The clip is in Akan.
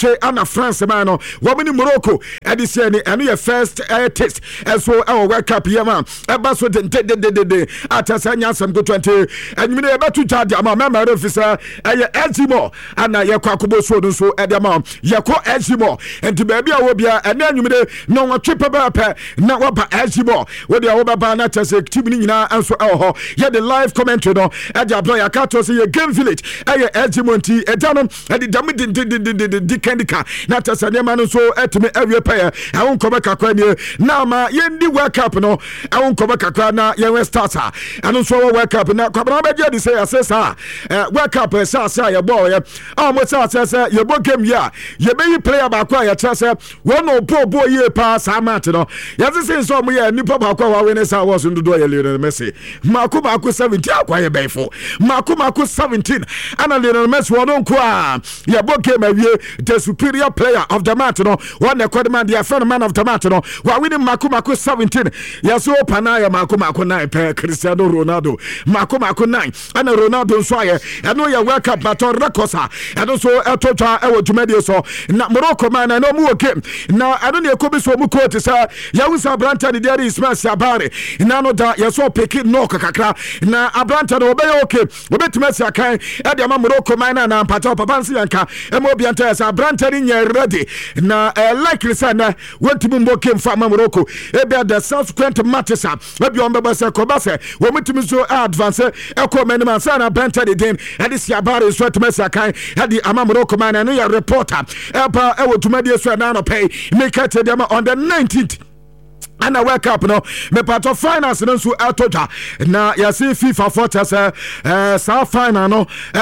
twe ana France man no womini Morocco edise ni eno ye first taste so our World Cup yema eba so de atasa nyasam go 20 enwini e betu jade ama mema refisa eye Ezimo ana ye kwa koboso no so edema ye ko Ezimo enti ba bia wo bia ene enwini no wotwe pepe na woba Ezimo wo dia wo baba na tase team ni nyina anso ho ye the live commentary no e dia bro ya ka to say ye game village eye Ezimo nti edano e di dam di kendika na tase ne ma no so etime awie pa ya awon koba kakwa ni na ma ye ndi World Cup no awon koba kakwa na ye we starter anu so World Cup na kwabra ba je di say asesa World Cup sa ye ball ye mo sa ye bo game ya ye be player ba kwa ya tase won no bo ye pa sa mat no ya say so mo ye nipa ba kwa wa we ne sa was ndo ye Lionel Messi mako 17 akwa ye befo mako 17 ana Lionel Messi won kwa ye bo game awie the superior player of the match no one the man the friend man of the match no wa we mako 17 ya so pana ya mako 9 pe Cristiano Ronaldo mako 9 ana Ronaldo so aye eno ya World Cup baton records eno so etotwa ewo tumedi so na Morocco man na no mu game na eno ne ekobi so mu coach sa ya wusa Abranta de there Ismail Sabare na no da ya so pick no kakra na Abranta no be okay obetuma sia kan e de ma Morocco man na mpata papa nsi yanka e mo bianta sa Abranta ni nya ready na likely say na wentumi mbo game for Morocco e be the subsequent matches e bi on be say ko ba say wo mutumi so advance e ko man man say na Abranta de den e de sia bare so tuma sia kan e de ama Morocco man na ya reporter e pa e wo tuma de so na no pay make it them on the 19th and I World Cup no me part of finance no so atoja na ya see FIFA fortress final no